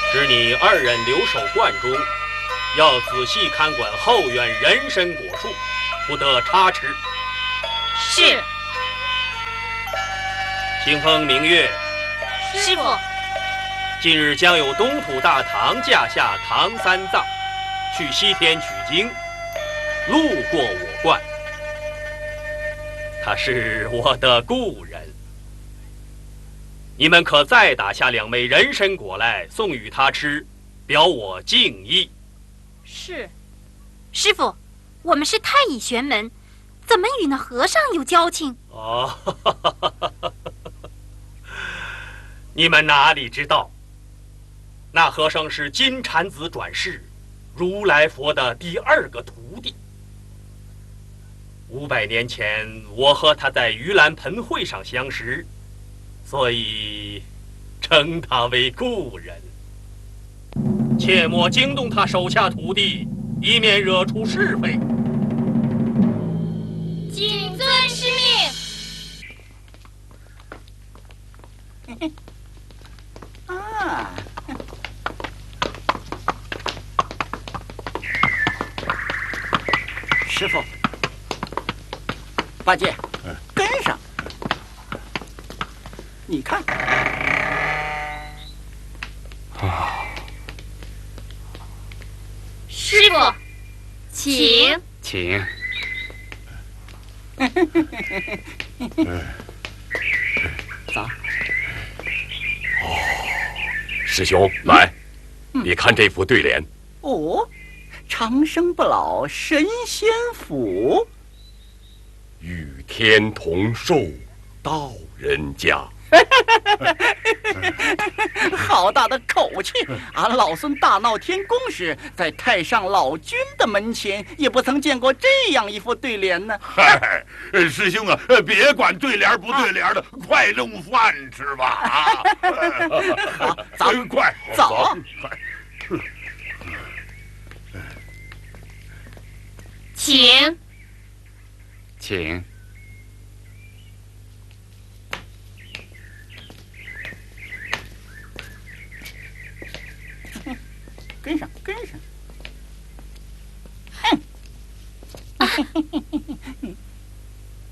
只你二人留守观中，要仔细看管后院人参果树，不得差池。 是。 清风明月， 师傅， 近日将有东土大唐驾下唐三藏去西天取经，路过我观。他是我的故人，你们可再打下2枚人参果来送与他吃，表我敬意。 是。师傅，我们是太乙玄门，怎么与那和尚有交情？ 哦，你们哪里知道，那和尚是金蝉子转世，如来佛的第2个徒弟。500年前，我和他在盂兰盆会上相识，所以称他为故人。切莫惊动他手下徒弟，以免惹出是非。 谨遵师命。 啊！师傅，八戒，跟上！你看， 师傅，请。 请。 走。 师兄，来，你看这副对联。 哦，长生不老神仙府， 与天同寿到人家。 好大的口气！俺老孙大闹天宫时，在太上老君的门前，也不曾见过这样一副对联呢。 嗨，师兄啊，别管对联不对联的，快弄饭吃吧！啊， 好，走， 快走。 请。 请。 跟上，跟上。哼。